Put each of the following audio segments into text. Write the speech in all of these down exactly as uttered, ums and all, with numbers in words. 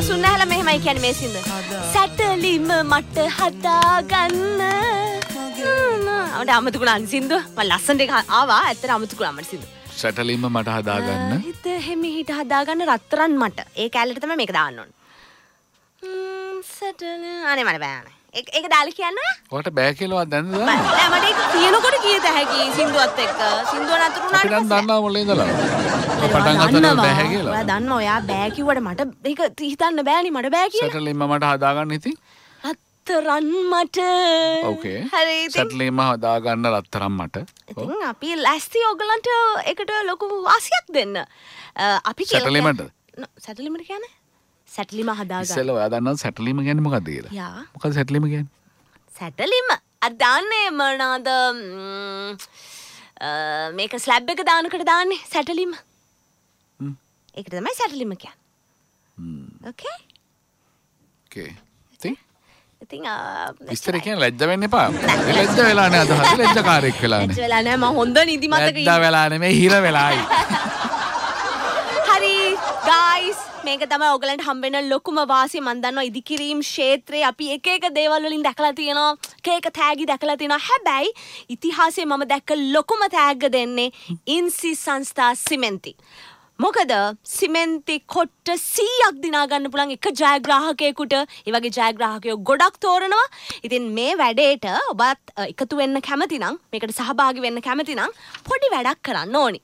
සුන්නහල මෙහෙමයි කියන්නේ මේ සින්දුව. සැටලිම මට හදාගන්න. අපිට අමතකුණා සින්දුව. මම ලස්සනට ආවා. ඇත්තට අමතකුණා මට සින්දුව. සැටලිම මට හදාගන්න. හිත හිමිහිට හදාගන්න රත්තරන් මට. ඒ කැලේට තමයි මේක දාන්න ඕනේ. ම්ම් සැටල අනේ මට බෑ. ඒක ඒක දාලා කියන්න ඔයා? ඔයාට බෑ කියලාවත් දැනද? නෑ මට ඒක කියනකොට කීයද හැකි සින්දුවත් එක්ක. සින්දුව නතර වුණාට පස්සේ. අපිට දන්නවා මොලේ ඉඳලා. පටන් ගන්නකොට බෑ කියලා. ඔයා දන්නවා ඔයා බෑ කිව්වට මට ඒක හිතන්න බෑනි මට බෑ කියලා. සැටලිම මට හදාගන්න ඉතින්. රත්තරන් මට. ඕකේ. හරි ඉතින්. සැටලිම හදාගන්න රත්තරන් මට. ඉතින් අපි ලැස්ති ඔයගලන්ට ඒකට ලොකු වාසියක් දෙන්න. අපි සැටලිමට. සැටලිමට කියන්නේ? සැටලිම හදාගන්න. ඉස්සෙල්ලා ඔයා දන්නවද සැටලිම කියන්නේ මොකක්ද කියලා? යා. මොකද සැටලිම කියන්නේ? සැටලිම අර දාන්නේ මොනවාද මේක ස්ලැබ් එක දානකට දාන්නේ සැටලිම. හ්ම්. ඒකට තමයි සැටලිම කියන්නේ. හ්ම්. ඕකේ? ඕකේ. ඉතින් ඉතින් විස්තර කියන්නේ ලැජ්ජ වෙන්න එපා. ලැජ්ජ වෙලා නෑ අද හරි ලැජ්ජකාරයෙක් වෙලා නෑ. ලැජ්ජ වෙලා නෑ මම හොඳ නිදිමතක ඉන්නේ. ලැජ්ජ වෙලා නෙමෙයි හිර වෙලායි. හරි guys මේක තමයි ඔයගලන්ට හම්බෙන ලොකුම වාසිය. මම දන්නවා ඉදිකිරීම් ක්ෂේත්‍රයේ අපි එක එක දේවල් වලින් දැකලා තියෙනවා. එක එක තෑගි දැකලා තියෙනවා. හැබැයි ඉතිහාසයේ මම දැක්ක ලොකුම තෑග්ග දෙන්නේ ඉන්සි සංස්ථා සිමෙන්ති. මොකද සිමෙන්ති කොට්ට සීයක් දිනා ගන්න පුළුවන් එක ජයග්‍රාහකයෙකුට. ඒ වගේ ජයග්‍රාහකයෝ ගොඩක් තෝරනවා. ඉතින් මේ වැඩේට ඔබත් එකතු වෙන්න කැමති නම් මේකට සහභාගී වෙන්න කැමති නම් පොඩි වැඩක් කරන්න ඕනි.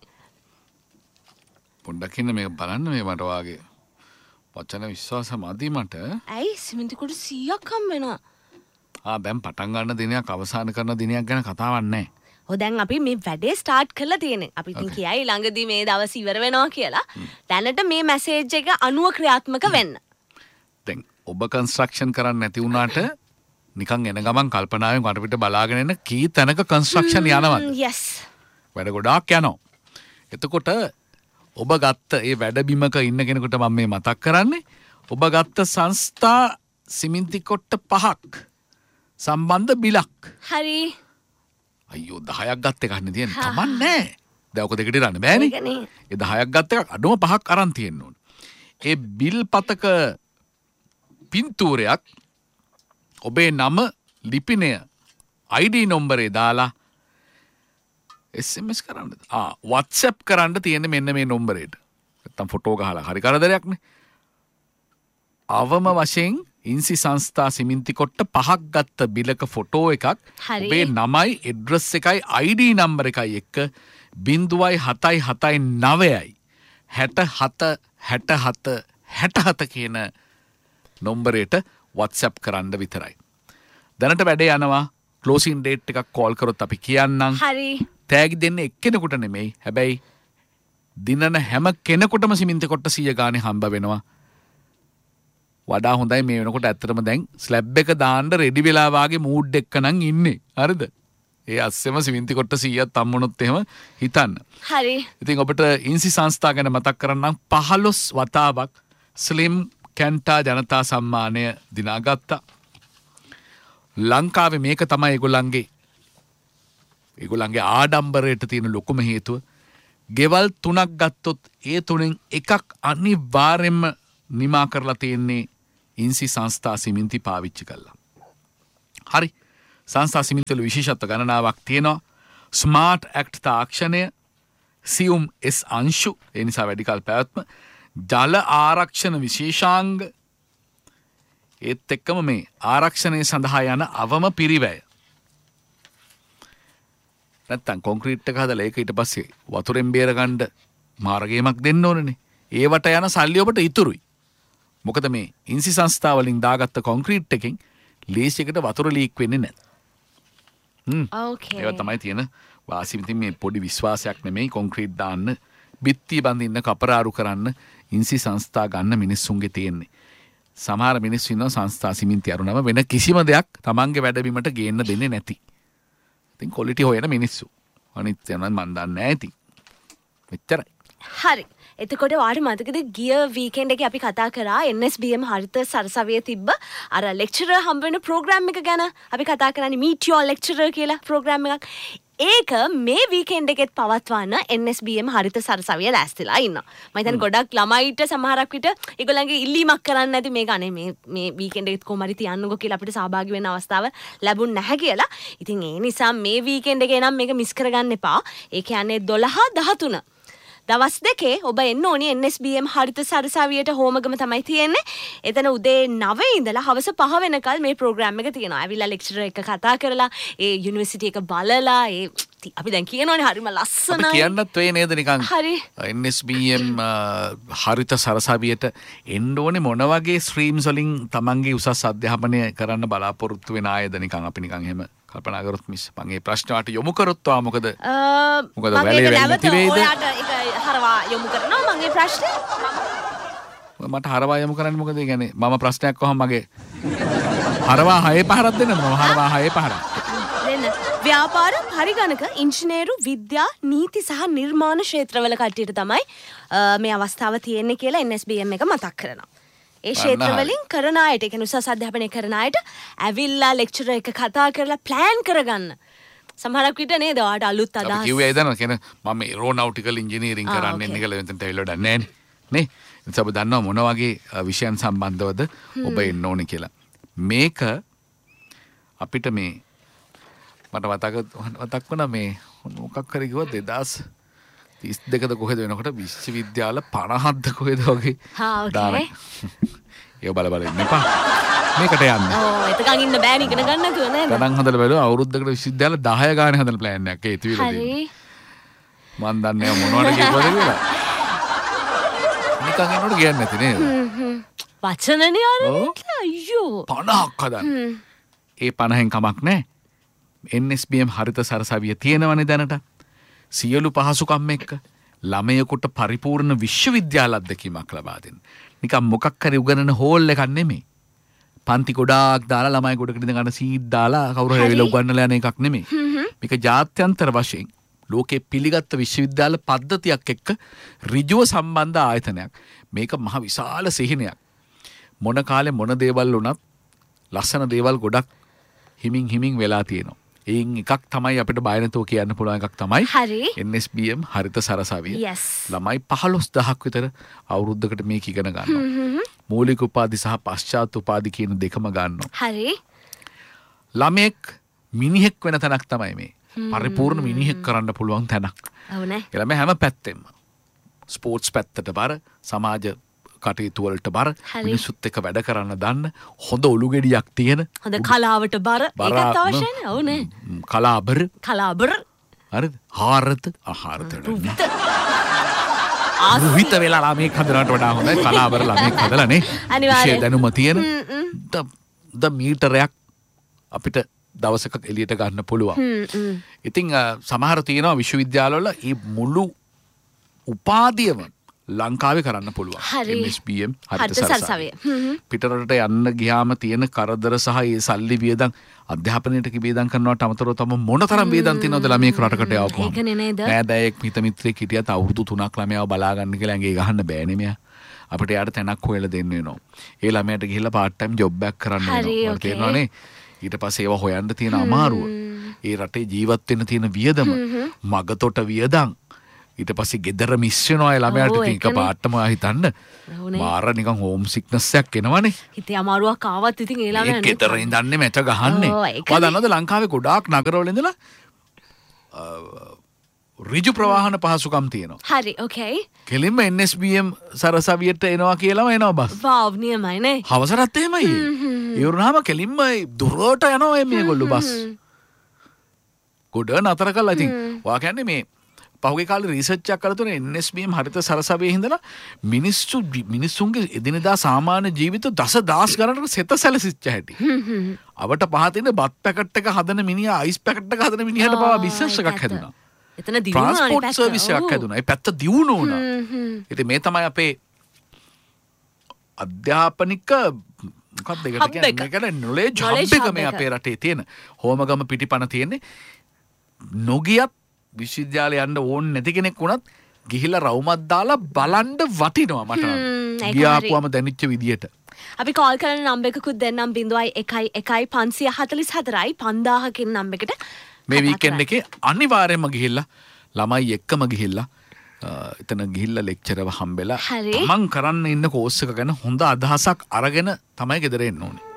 පොඩ්ඩක් ඉන්න මේක බලන්න මේ මට වාගේ වචන විශ්වාස මදි මට. ඇයි සිමෙන්ති කොට සීයක් හම් වෙනවා. ආ දැන් පටන් ගන්න දිනයක් අවසන් කරන දිනයක් ගැන කතාවක් නැහැ. ඔය දැන් අපි මේ වැඩේ ස්ටාර්ට් කරලා තියෙන්නේ. අපි ඉතින් කියයි ළඟදී මේ දවස් ඉවර වෙනවා කියලා. දැනට මේ මැසේජ් එක අනුව ක්‍රියාත්මක වෙන්න. දැන් ඔබ කන්ස්ට්‍රක්ෂන් කරන්න නැති වුණාට නිකන් එන ගමන් කල්පනාවෙන් වටපිට බලාගෙන එන කී තැනක කන්ස්ට්‍රක්ෂන් යනවද? yes. වැඩ ගොඩාක් යනවා. එතකොට ඔබ ගත්ත ඒ වැඩබිමක ඉන්න කෙනෙකුට මම මේ මතක් කරන්නේ ඔබ ගත්ත සංස්ථා සිමෙන්ති කොට්ට පහක් සම්බන්ධ බිලක්. හරි. අයියෝ දහයක් ගත්ත එකක් නේ තියෙන්නේ. කමක් නැහැ. දැන් ඔක දෙකට ඉරන්න බෑනේ. ඒ දහයක් ගත්ත එකක් අඩුම පහක් අරන් තියෙන්න ඕන. ඒ බිල් පතක පින්තූරයක් ඔබේ නම ලිපිනය I D නම්බරේ දාලා S M S කරන්න. ආ WhatsApp කරන්න තියෙන්නේ මෙන්න මේ නම්බරේට. නැත්තම් ෆොටෝ ගහලා හරි කරදරයක් නේ. අවම වශයෙන් ඉන්සි සංස්ථා සිමෙන්ති කොට්ට පහක් ගත්ත බිලක ෆොටෝ එකක් ඔබේ නමයි ඇඩ්‍රස් එකයි I D නම්බර එකයි එක්ක බිංදුවයි හතයි හතයි නවයයි හැට හත හැට හත හැට හත කියන නම්බරේට WhatsApp කරන්න විතරයි. දැනට වැඩේ යනවා. ක්ලෝසින් ඩේට් එකක් කෝල් කරොත් අපි කියන්නම්. හරි. තෑගි දෙන්නේ එක්කෙනෙකුට නෙමෙයි. හැබැයි දිනන හැම කෙනෙකුටම සිමෙන්ති කොට්ට සීය ගානේ හම්බ වෙනවා. වඩා හොඳයි මේ වෙනකොට ඇත්තටම දැන් ස්ලැබ් එක දාන්න රෙඩි වෙලා වාගේ මූඩ් එක නම් ඉන්නේ. හරිද? ඒ අස්සෙම සිමෙන්ති කොට්ට සීයක් තම්මුනොත් එහෙම හිතන්න. හරි. ඉතින් ඔබට ඉන්සි සංස්ථා ගැන මතක් කරන්නම් පහළොස් වතාවක් ස්ලිම් කැන්ටා ජනතා සම්මානය දිනාගත්තා. ලංකාවේ මේක තමයි ඒගොල්ලන්ගේ ඒගොල්ලන්ගේ ආඩම්බරයට තියෙන ලොකුම හේතුව. ගෙවල් තුනක් ගත්තොත් ඒ තුනෙන් එකක් අනිවාර්යෙන්ම නිමා කරලා තියෙන්නේ ඉන්සි සංස්ථා සිමෙන්ති පාවිච්චි කළා. හරි. සංස්ථා සිමෙන්ති වල විශේෂත්ව ගණනාවක් තියෙනවා. ස්මාර්ට් ඇක්ට් තාක්ෂණය, සියුම් එස් අංශු, ඒ නිසා වැඩි කල් පැවැත්ම, ජල ආරක්ෂණ විශේෂාංග, ඒත් එක්කම මේ ආරක්ෂණය සඳහා යන අවම පිරිවැය. නැත්තම් කොන්ක්‍රීට් එක හදලා ඒක ඊට පස්සේ වතුරෙන් බේර ගන්න මාර්ගයක් දෙන්න ඕනනේ. ඒවට යන සල්ලි ඔබට ඉතුරුයි. මොකද මේ ඉන්සි සංස්ථාව වලින් දාගත්ත කොන්ක්‍රීට් එකෙන් ලේසියකට වතුර ලීක් වෙන්නේ නැහැ. හ්ම්. ඕකේ. ඒක තමයි තියෙන වාසි. ඉතින් මේ පොඩි විශ්වාසයක් නෙමෙයි කොන්ක්‍රීට් දාන්න, බිත්ති බඳින්න, කපරාරු කරන්න ඉන්සි සංස්ථා ගන්න මිනිස්සුන්ගේ තියෙන්නේ. සමහර මිනිස්සු ඉන්නවා සංස්ථා සිමෙන්ති අරුණම වෙන කිසිම දෙයක් තමන්ගේ වැඩබිමට ගේන්න දෙන්නේ නැති. ඉතින් ක්වොලිටි හොයන මිනිස්සු. අනිත් යනවා මන් දන්නේ නැහැ ඉතින්. මෙච්චරයි. හරි. එතකොට වාට මතකද ගිය වීකෙන්ඩ් එකේ අපි කතා කරා N S B M හරිත සරසවියේ තිබ්බ අර ලෙක්චරර් හම්බ වෙන ප්‍රෝග්‍රෑම් එක ගැන අපි කතා කරන්නේ Meet Your Lecturer කියලා ප්‍රෝග්‍රෑම් එකක්. ඒක මේ වීකෙන්ඩ් එකෙත් පවත්වන්න N S B M හරිත සරසවිය ලෑස්තිලා ඉන්නවා. මම හිතන්නේ ගොඩක් ළමයිට සමහරක් විට ඒගොල්ලන්ගේ ඉල්ලීමක් කරන්න නැති මේක අනේ මේ මේ වීකෙන්ඩ් එකෙත් කොහමරි තියන්නකෝ කියලා අපිට සහභාගී වෙන්න අවස්ථාව ලැබුණ නැහැ කියලා. ඉතින් ඒ නිසා මේ වීකෙන්ඩ් එකේ නම් මේක මිස් කරගන්න එපා. ඒ කියන්නේ දොළහ දහතුන දවස් දෙකේ ඔබ එන්න ඕනි N S B M හරිත සරසවියට හෝමගම තමයි තියෙන්නේ. එතන උදේ නවය ඉඳලා හවස පහ වෙනකල් මේ ප්‍රෝග්‍රෑම් එක තියෙනවා. ඇවිල්ලා ලෙක්චරර් එක කතා කරලා ඒ යුනිවර්සිටි එක බලලා ඒ අපි දැන් කියනෝනේ හරිම ලස්සනයි. අපි කියන්නත් වෙයි නේද නිකන්. හරි. N S B M හරිත සරසවියට එන්න ඕනේ මොන වගේ ස්ට්‍රීම්ස් වලින් තමන්ගේ උසස් අධ්‍යාපනය කරන්න බලාපොරොත්තු වෙන අයද නිකන් අපි නිකන් එහෙම කල්පනා කරොත් මිස් මම මේ ප්‍රශ්නට යොමු කරොත් වා මොකද මොකද වැලේ වැලේ නැති වේද ඔයාට ඒක හරවා යොමු කරනවා මම මේ ප්‍රශ්නේ මට හරවා යොමු කරන්න මොකද ඒ කියන්නේ මම ප්‍රශ්නයක් කොහොම මගේ හරවා හයේ පහරක් දෙන්නද මම හරවා හයේ පහරක් දෙන්න ව්‍යාපාර පරිගණක ඉංජිනේරු විද්‍යා නීති සහ නිර්මාණ ක්ෂේත්‍රවල කට්ටියට තමයි මේ අවස්ථාව තියෙන්නේ කියලා N S B M එක මතක් කරනවා. ඒ ක්ෂේත්‍රවලින් කරන අයට ඒ කියන්නේ උසස් අධ්‍යාපනය කරන අයට ඇවිල්ලා ලෙක්චරර් එක කතා කරලා ප්ලෑන් කරගන්න. සමහරක් විට නේද ඔයාට අලුත් අදහස්. අපි කිව්වේ එදන කියන මම ඒරෝනොටිකල් ඉංජිනේරින් කරන්න ඉන්නේ කියලා මෙතනට ඇවිල්ලා දන්නේ නැහැ නේ. නේ ඔබ දන්නවා මොන වගේ විෂයන් සම්බන්ධවද ඔබ එන්න ඕනේ කියලා. මේක අපිට මේ මට මතක මතක් වුණා මේ මොකක් හරි කිව්වා දෙදාස් තිස් දෙකද කොහෙද වෙනකොට විශ්වවිද්‍යාල පනහක්ද කොහෙද වගේ දාන. ඒ බල බල ඉන්න එපා. මේකට යන්න. ඔව් එතකන් ඉන්න බෑනේ ඉගෙන ගන්න නැතුව නේද? ගණන් හදලා බලුවා අවුරුද්දකට විශ්වවිද්‍යාල දහය ගානේ හදන ප්ලෑන් එකක් ඒ ඉතිවිලා තියෙනවා. හරි. මන් දන්නේ මොනවද කියවද කියලා. නිකන් එනකොට කියන්නේ නැති නේද? හ්ම් හ්ම්. වචනනේ අර අයියෝ. පනහක් හදන්න. ඒ පනහෙන් කමක් නැහැ. N S B M හරිත සරසවිය තියෙනවනේ දැනට. සියලු පහසුකම් එක්ක ළමයෙකුට පරිපූර්ණ විශ්වවිද්‍යාල අත්දැකීමක් ලබා දෙන්න. නිකන් මොකක් හරි උගන්නන හෝල් එකක් නෙමෙයි. පන්ති ගොඩාක් දාලා ළමයි ගොඩකට ඉඳ ගන්න සීට් දාලා කවුරු හරි ඇවිල්ලා උගන්නලා යන එකක් නෙමෙයි. මේක ජාත්‍යන්තර වශයෙන් ලෝකේ පිළිගත් විශ්වවිද්‍යාල පද්ධතියක් එක්ක ඍජුව සම්බන්ධ ආයතනයක්. මේක මහ විශාල සිහිනයක්. මොන කාලේ මොන දේවල් වුණත් ලස්සන දේවල් ගොඩක් හිමින් හිමින් වෙලා තියෙනවා. එයින් එකක් තමයි අපිට බය නැතුව කියන්න පුළුවන් එකක් තමයි N S B M හරිත සරසවිය. Yes. ළමයි පහළොස් දහසක් විතර අවුරුද්දකට මේක ඉගෙන ගන්නවා. මූලික උපාධි සහ පශ්චාත් උපාධි කියන දෙකම ගන්නවා. හරි. ළමෙක් මිනිහෙක් වෙන තැනක් තමයි මේ. පරිපූර්ණ මිනිහෙක් කරන්න පුළුවන් තැනක්. ඔව් නේ. ඒ ළමයි හැම පැත්තෙම ස්පෝර්ට්ස් පැත්තට බර, සමාජ කටයුතු වලට බර, මිනිසුත් එක්ක වැඩ කරන්න දන්න, හොඳ ඔලු ගෙඩියක් තියෙන, හොඳ කලාවට බර, ඒකත් අවශ්‍යයි. ඔව් නේ. කලාබර. කලාබර. හරිද? හාරත, ආහාරත. රුවිත. රුවිත වෙලා ළමෙක් හදනවට වඩා හොඳයි කලාබර ළමෙක් හදලානේ. විශේෂ දැනුම තියෙන ද මීටරයක් අපිට දවසක එළියට ගන්න පුළුවන්. ඉතින් සමහර තියෙනවා විශ්වවිද්‍යාලවල මේ මුළු උපාධියම ලංකාවේ කරන්න පුළුවන්. N S B M හරිත සරසවිය. පිටරටට යන්න ගියාම තියෙන කරදර සහ ඒ සල්ලි වියදම් අධ්‍යාපනයට වියදම් කරනවට අමතරව තම මොනතරම් වියදම් තියෙනවද ළමයෙක් රටකට යවපුවා. ඒකනේ නේද? නෑදෑයෙක් හිත මිත්‍රයෙක් හිටියත් අවුරුදු තුනක් ළමයාව බලා ගන්න කියලා ඇඟේ ගහන්න බෑනේ මෙයා. අපිට යාට තැනක් හොයලා දෙන්න වෙනවා. ඒ ළමයාට ගිහිල්ලා part time job එකක් කරන්න වෙනවා. තේරෙනවනේ? ඊට පස්සේ ඒවා හොයන්න තියෙන අමාරුව. ඒ රටේ ජීවත් වෙන්න තියෙන වියදම, මගතොට වියදම් ඊට පස්සේ ගෙදර මිස් වෙනවා ඒ ළමයාට ටික පාටම හිතන්න මාර නිකන් හෝම් සික්නස් එකක් එනවනේ හිතේ අමාරුවක් ආවත් ඉතින් ඒ ළමයා ගෙදර ඉඳන්නේ මැට ගහන්නේ ඔයා දන්නවද ලංකාවේ ගොඩාක් නගරවල ඉඳලා ඍජු ප්‍රවාහන පහසුකම් තියෙනවා හරි ඕකේ කෙලින්ම N S B M සරසවියට එනවා කියලාම එනවා බස් වාව් නියමයි නේ හවසරත් එහෙමයි ඒ වුණාම කෙලින්ම දුරට යනවා මේගොල්ලෝ බස් ගොඩ නතර කළා ඉතින් ඔයා කියන්නේ මේ පහුගිය කාලේ රිසර්ච් එකක් කරලා තුනේ N S B M හරිත සරසවියේ හිඳලා මිනිස්සු මිනිස්සුන්ගේ එදිනෙදා සාමාන්‍ය ජීවිත දසදහස් ගණනකට සෙත සැලසිච්ච හැටි. අවට පහතින් බත් පැකට් එක හදන මිනිහා අයිස් පැකට් එක හදන මිනිහට පවා බිස්නස් එකක් හැදුනා. එතන දිනුනා ට්‍රාන්ස්පෝර්ට් සර්විස් එකක් හැදුනා. ඒ පැත්ත දියුණු වුණා. ඉතින් මේ තමයි අපේ අධ්‍යාපනික මොකක්ද ඒකට කියන්නේ? මේකට නොලෙජ් හබ් එක මේ අපේ රටේ තියෙන. හෝමගම පිටිපණ තියෙන්නේ. නොගියත් විශ්වවිද්‍යාලය යන්න ඕනේ නැති කෙනෙක් වුණත් ගිහිල්ලා රවුමක් දාලා බලන්න වටිනවා මට නම්. ගියාපුවම දැනෙච්ච විදියට. අපි කෝල් කරන නම්බර් එකකුත් දෙන්නම් zero one one one five four four five four four five four four කියන නම්බර් එකට මේ වීකෙන්ඩ් එකේ අනිවාර්යයෙන්ම ගිහිල්ලා ළමයි එක්කම ගිහිල්ලා එතන ගිහිල්ලා ලෙක්චරව හම්බෙලා හරි. මං කරන්න ඉන්න කෝස් එක ගැන හොඳ අදහසක් අරගෙන තමයි ගෙදර එන්න ඕනේ.